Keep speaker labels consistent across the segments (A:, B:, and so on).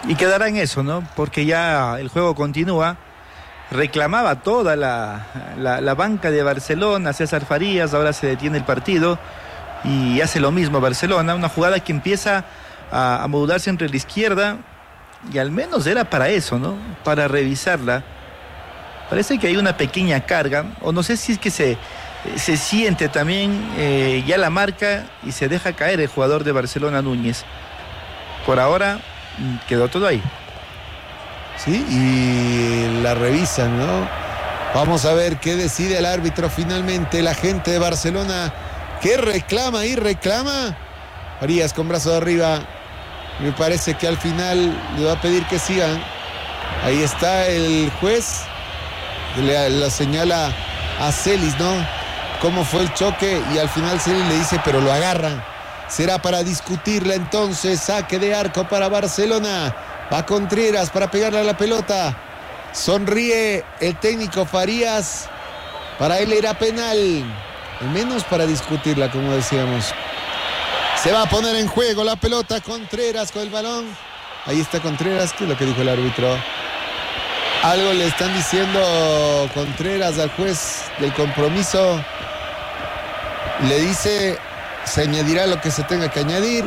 A: Y quedará en eso, ¿no? Porque ya el juego continúa. Reclamaba toda la banca de Barcelona, César Farías, ahora se detiene el partido y hace lo mismo Barcelona, una jugada que empieza a modularse entre la izquierda y al menos era para eso, ¿no? Para revisarla. Parece que hay una pequeña carga, o no sé si es que se siente también ya la marca y se deja caer el jugador de Barcelona, Núñez. Por ahora quedó todo ahí.
B: Sí, y la revisan, ¿no? Vamos a ver qué decide el árbitro finalmente. La gente de Barcelona que reclama y reclama. Farías con brazo de arriba. Me parece que al final le va a pedir que sigan. Ahí está el juez. Le señala a Celis, ¿no? Cómo fue el choque y al final Celis le dice, pero lo agarra. Será para discutirla entonces. Saque de arco para Barcelona. Va Contreras para pegarle a la pelota. Sonríe el técnico Farías. Para él era penal. Al menos para discutirla, como decíamos. Se va a poner en juego la pelota. Contreras con el balón. Ahí está Contreras. ¿Qué es lo que dijo el árbitro? Algo le están diciendo Contreras al juez del compromiso. Le dice, se añadirá lo que se tenga que añadir.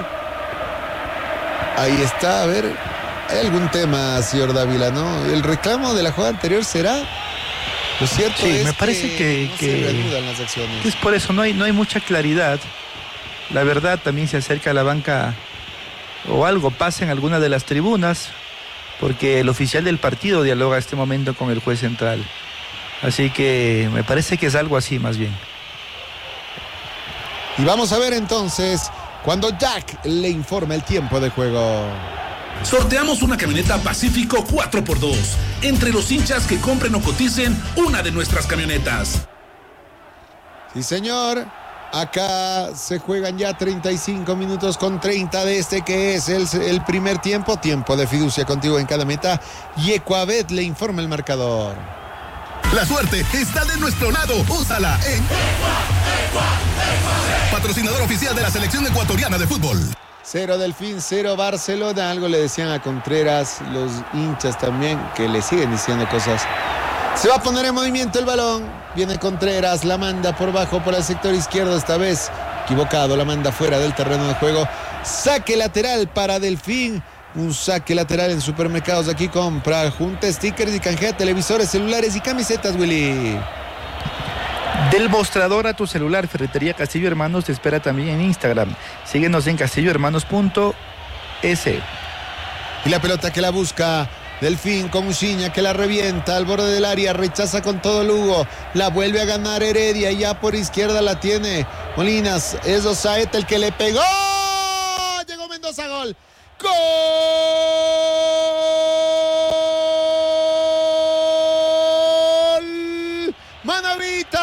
B: Ahí está, a ver. Hay algún tema, señor Dávila, ¿no? El reclamo de la jugada anterior será. Lo cierto
A: sí,
B: es
A: me parece que
B: no se reanudan las acciones.
A: Es por eso, no hay mucha claridad. La verdad también se acerca a la banca o algo pasa en alguna de las tribunas, porque el oficial del partido dialoga a este momento con el juez central. Así que me parece que es algo así más bien.
B: Y vamos a ver entonces cuando Jack le informa el tiempo de juego.
C: Sorteamos una camioneta Pacífico 4x2 entre los hinchas que compren o coticen una de nuestras camionetas.
B: Sí, señor. Acá se juegan ya 35 minutos con 30 de este que es el primer tiempo. Tiempo de fiducia contigo en cada meta. Y Ecuabet le informa el marcador.
D: La suerte está de nuestro lado. Úsala en patrocinador oficial de la selección ecuatoriana de fútbol.
B: 0 Delfín, 0 Barcelona. Algo le decían a Contreras los hinchas también, que le siguen diciendo cosas. Se va a poner en movimiento el balón. Viene Contreras, la manda por bajo por el sector izquierdo. Esta vez equivocado, la manda fuera del terreno de juego. Saque lateral para Delfín. Un saque lateral en Supermercados. Aquí compra, junta stickers y canjea televisores, celulares y camisetas, Willy.
A: Del mostrador a tu celular, Ferretería Castillo Hermanos te espera también en Instagram. Síguenos en castillohermanos.es.
B: Y la pelota que la busca Delfín con Uciña, que la revienta al borde del área, rechaza con todo Lugo, la vuelve a ganar Heredia, y ya por izquierda la tiene Molinas, es Osaeta el que le pegó. Llegó Mendoza, gol. ¡Gol! ¡Manavita!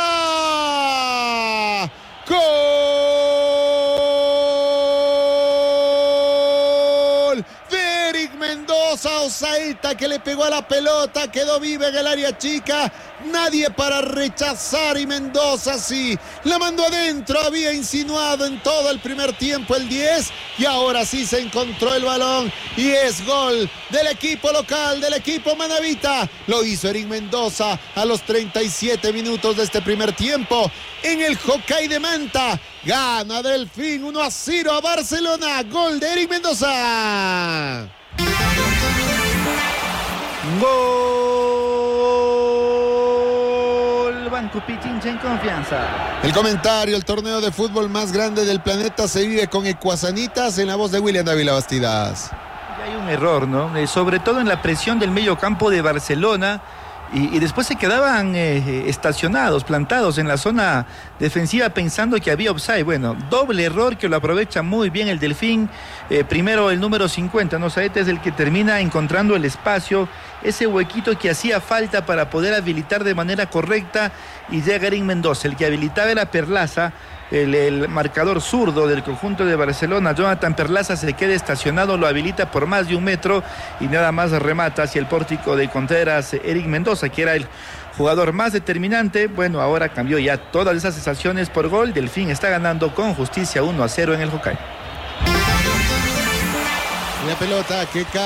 B: ¡Gol! De Eric Mendoza, Osaeta que le pegó a la pelota, quedó viva en el área chica, nadie para rechazar y Mendoza sí, la mandó adentro, había insinuado en todo el primer tiempo el 10 y ahora sí se encontró el balón y es gol del equipo local, del equipo manavita. Lo hizo Eric Mendoza a los 37 minutos de este primer tiempo en el Hokkaido de Manta. Gana Delfín 1-0 a Barcelona, gol de Eric Mendoza.
A: Gol Banco Pichincha en confianza.
B: El comentario, el torneo de fútbol más grande del planeta se vive con Ecuasanitas en la voz de William Dávila Bastidas.
A: Y hay un error, ¿no? Sobre todo en la presión del medio campo de Barcelona. Y después se quedaban estacionados, plantados en la zona defensiva pensando que había offside. Bueno, doble error que lo aprovecha muy bien el Delfín. Primero el número 50, ¿no? Saete es el que termina encontrando el espacio, ese huequito que hacía falta para poder habilitar de manera correcta, y llega Eric Mendoza. El que habilitaba era Perlaza, el marcador zurdo del conjunto de Barcelona. Jonathan Perlaza se queda estacionado, lo habilita por más de 1 metro y nada más remata hacia el pórtico de Contreras Eric Mendoza, que era el jugador más determinante. Bueno, ahora cambió ya todas esas sensaciones por gol. Delfín está ganando con justicia 1-0 en el Hokkaido.
B: La pelota que cae.